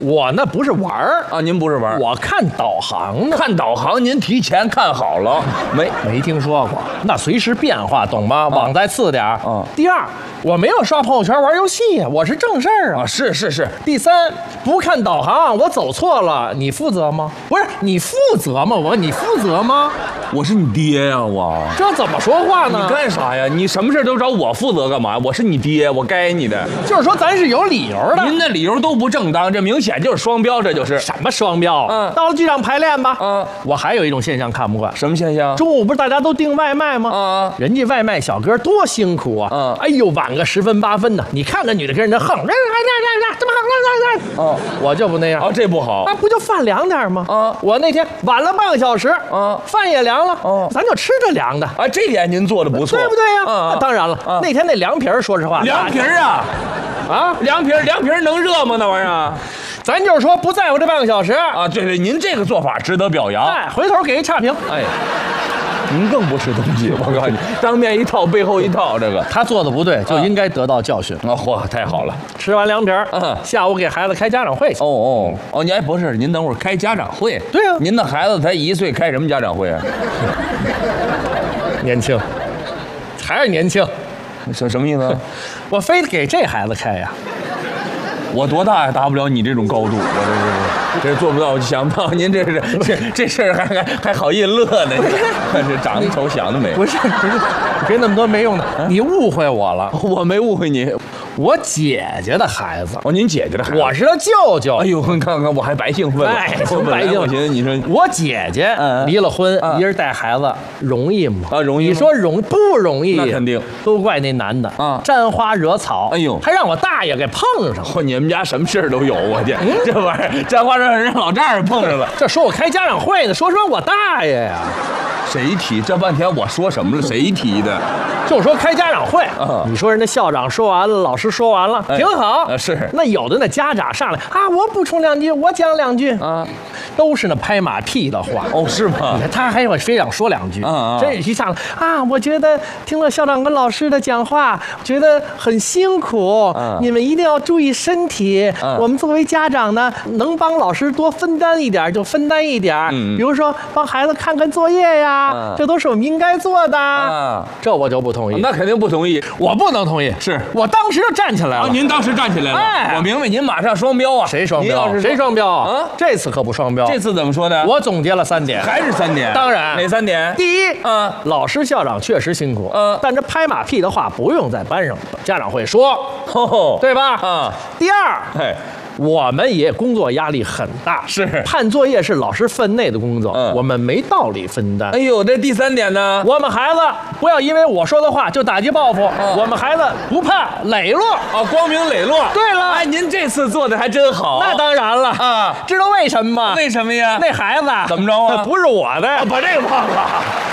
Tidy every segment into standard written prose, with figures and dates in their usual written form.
我那不是玩儿啊，您不是玩， 我看导航呢。 看导航，您提前看好了没听说过？那随时变化，懂吗？网再次点。第二，我没有刷朋友圈玩游戏呀，我是正事儿啊。 是。 第三，不看导航，我走错了，你负责吗？不是你负责吗？你负责吗？ 我是你爹呀，我这怎么说话呢？ 你干啥呀？你什么事都找我负责干嘛？我是你爹，我该你的。 就是说咱是有理由的。 您的理由都不正当，这明显就是双标，这就是什么双标？到了剧场排练吧。我还有一种现象看不惯。 什么现象？ 中午不是大家都订外卖吗？人家外卖小哥多辛苦啊！哎呦，晚个10分8分的，你看个女的跟人家横，这么横，我就不那样。 这不好。 那不就饭凉点吗？我那天晚了半个小时，饭也凉了，咱就吃这凉的。 这点您做的不错， 对不对呀？当然了，那天那凉皮儿，说实话， 凉皮儿凉皮儿能热吗？那玩意儿， 咱就是说不在乎这半个小时啊。对，您这个做法值得表扬。 回头给一差评。 您更不吃东西，我告诉你，当面一套，背后一套，这个他做的不对，就应该得到教训。 太好了！ 吃完凉皮儿，下午给孩子开家长会去。 您不是，您等会儿开家长会？ 对啊， 您的孩子才1岁，开什么家长会啊？ 年轻，还是年轻， 什么意思？ 我非得给这孩子开呀。 我多大也达不了你这种高度，我这做不到，我就想不到您这事儿还好意乐呢，这长得丑想得美。 不是，别那么多没用的，你误会我了。 我没误会你， 我姐姐的孩子。 您姐姐的孩子， 我是他舅舅。 哎呦，看看我还白兴奋了。 白兴奋。 我寻思你说我姐姐离了婚，一人带孩子容易吗？ 容易。 你说不容易？ 那肯定。 都怪那男的沾花惹草。 哎呦， 还让我大爷给碰上了。 你们家什么事儿都有，我天，这玩意儿沾花惹草让老丈人碰上了。 这说我开家长会呢，说我大爷呀。 谁提？这半天我说什么了？谁提的？ 就说开家长会，你说人家校长说完了，老师说完了，挺好。 是。 那有的那家长上来我补充2句，我讲2句都是那拍马屁的话。 是吗？ 你看他还非想说2句，真是一上来我觉得听了校长跟老师的讲话，觉得很辛苦，你们一定要注意身体。我们作为家长呢，能帮老师多分担一点就分担一点，比如说帮孩子看看作业呀。这都是我们应该做的。这我就不同意。 那肯定不同意， 我不能同意。 是我当时就站起来了。 您当时站起来了。我明白，您马上双标啊！ 谁双标？谁双标啊？这次可不双标。 这次怎么说的？ 我总结了3点， 还是3点？ 当然。 哪3点？ 第一，老师校长确实辛苦，但这拍马屁的话不用在班上家长会说，对吧？第二，我们也工作压力很大， 是判作业是老师分内的工作，我们没道理分担。 哎呦，这第3点呢？ 我们孩子不要因为我说的话就打击报复，我们孩子不怕磊落光明磊落。 对了， 您这次做的还真好。 那当然了知道为什么吗？ 为什么呀？ 那孩子怎么着啊？ 不是我的， 把这个忘了。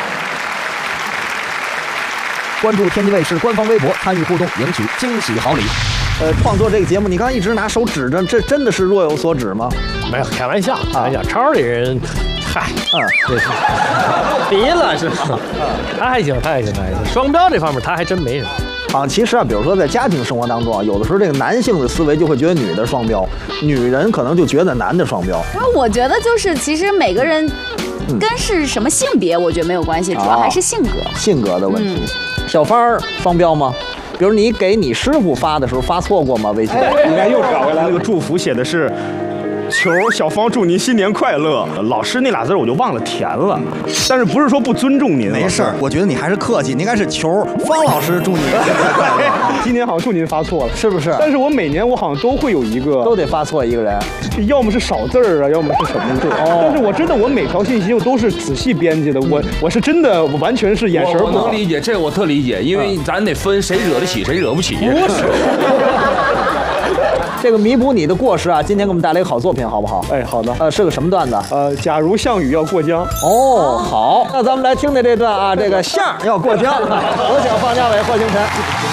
关注天津卫视官方微博，参与互动，赢取惊喜好礼。创作这个节目，你刚一直拿手指着，这真的是若有所指吗？ 没有，开玩笑，开玩笑。超里人，对，别了是吧？他还行。双标这方面他还真没什么。 其实比如说在家庭生活当中有的时候这个男性的思维就会觉得女的双标，女人可能就觉得男的双标。 那我觉得就是其实每个人跟是什么性别，我觉得没有关系，主要还是性格的问题。小芳双标吗？比如你给你师傅发的时候发错过吗？微信应该又找回来。那个祝福写的是求小芳祝您新年快乐。老师那俩字我就忘了填了，但是不是说不尊重您？ 没事儿，我觉得你还是客气，你应该是求方老师祝你新年快乐。 今年好像祝您发错了， 是不是？ 但是我每年我好像都会有一个， 都得发错一个人， 要么是少字儿啊，要么是什么字。但是我真的我每条信息我都是仔细编辑的，我是真的我完全是眼神。 我能理解，这我特理解，因为咱得分谁惹得起谁惹不起。 不是。这个弥补你的过失啊，今天给我们带来一个好作品，好不好？ 好的。 是个什么段子？ 假如项羽要过江。 好，那咱们来听听这段啊，这个项要过江。有请方家伟、霍星辰。